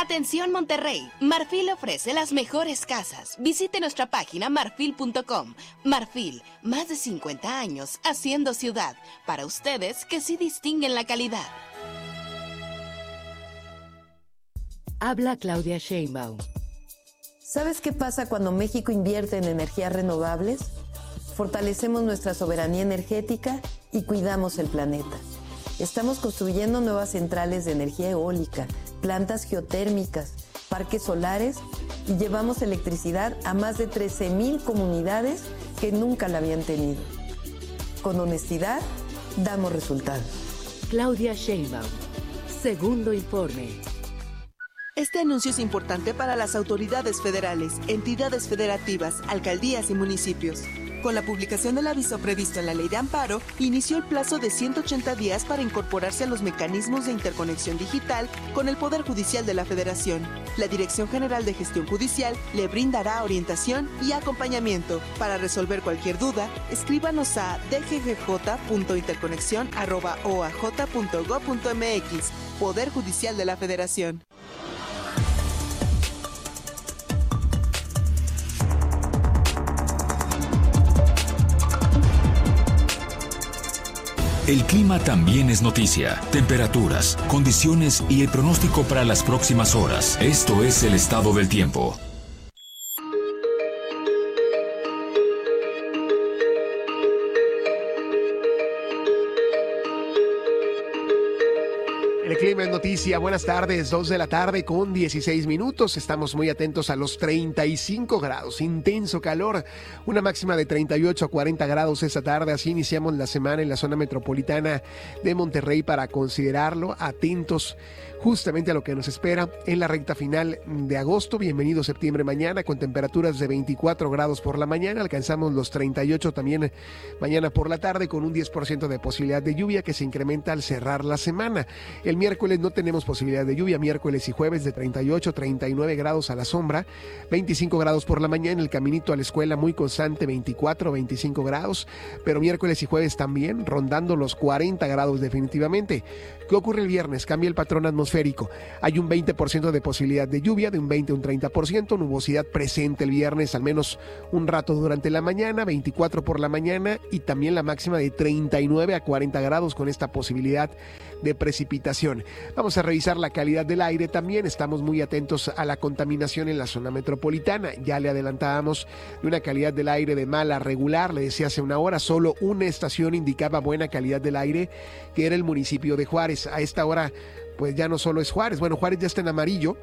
Atención Monterrey, Marfil ofrece las mejores casas. Visite nuestra página marfil.com. Marfil, más de 50 años haciendo ciudad. Para ustedes que sí distinguen la calidad. Habla Claudia Sheinbaum. ¿Sabes qué pasa cuando México invierte en energías renovables? Fortalecemos nuestra soberanía energética y cuidamos el planeta. Estamos construyendo nuevas centrales de energía eólica, plantas geotérmicas, parques solares y llevamos electricidad a más de 13,000 comunidades que nunca la habían tenido. Con honestidad, damos resultados. Claudia Sheinbaum. Segundo informe. Este anuncio es importante para las autoridades federales, entidades federativas, alcaldías y municipios. Con la publicación del aviso previsto en la Ley de Amparo, inició el plazo de 180 días para incorporarse a los mecanismos de interconexión digital con el Poder Judicial de la Federación. La Dirección General de Gestión Judicial le brindará orientación y acompañamiento. Para resolver cualquier duda, escríbanos a dggj.interconexion@oaj.gov.mx. Poder Judicial de la Federación. El clima también es noticia. Temperaturas, condiciones y el pronóstico para las próximas horas. Esto es el estado del tiempo. El clima es noticia. Buenas tardes, 2 de la tarde con 16 minutos. Estamos muy atentos a los 35 grados. Intenso calor. Una máxima de 38 a 40 grados esta tarde. Así iniciamos la semana en la zona metropolitana de Monterrey para considerarlo. Atentos justamente a lo que nos espera en la recta final de agosto. Bienvenido septiembre mañana con temperaturas de 24 grados por la mañana. Alcanzamos los 38 también mañana por la tarde con un 10% de posibilidad de lluvia que se incrementa al cerrar la semana. El miércoles no tenemos posibilidad de lluvia, miércoles y jueves de 38, 39 grados a la sombra, 25 grados por la mañana, el caminito a la escuela muy constante, 24, 25 grados, pero miércoles y jueves también rondando los 40 grados definitivamente. ¿Qué ocurre el viernes? Cambia el patrón atmosférico. Hay un 20% de posibilidad de lluvia, de un 20 a un 30%, nubosidad presente el viernes, al menos un rato durante la mañana, 24 por la mañana y también la máxima de 39 a 40 grados con esta posibilidad de precipitación. Vamos a revisar la calidad del aire también. Estamos muy atentos a la contaminación en la zona metropolitana. Ya le adelantábamos de una calidad del aire de mala a regular. Le decía hace una hora, solo una estación indicaba buena calidad del aire, que era el municipio de Juárez. A esta hora, pues ya no solo es Juárez. Bueno, Juárez ya está en amarillo.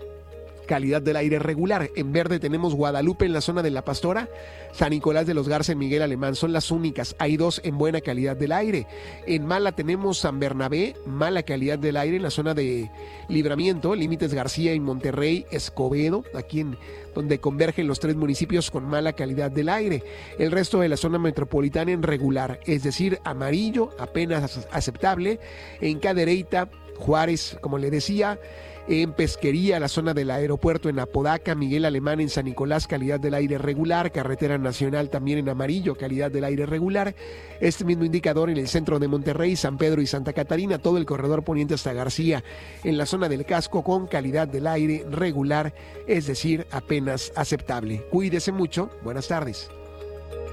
Calidad del aire regular. En verde tenemos Guadalupe en la zona de La Pastora, San Nicolás de los Garza y Miguel Alemán. Son las únicas. Hay dos en buena calidad del aire. En mala tenemos San Bernabé, mala calidad del aire en la zona de Libramiento, Límites García y Monterrey, Escobedo, aquí en donde convergen los tres municipios con mala calidad del aire. El resto de la zona metropolitana en regular, es decir, amarillo, apenas aceptable. En Cadereyta, Juárez, como le decía, en Pesquería, la zona del aeropuerto en Apodaca, Miguel Alemán en San Nicolás, calidad del aire regular, carretera nacional también en amarillo, calidad del aire regular. Este mismo indicador en el centro de Monterrey, San Pedro y Santa Catarina, todo el corredor poniente hasta García, en la zona del casco con calidad del aire regular, es decir, apenas aceptable. Cuídese mucho, buenas tardes.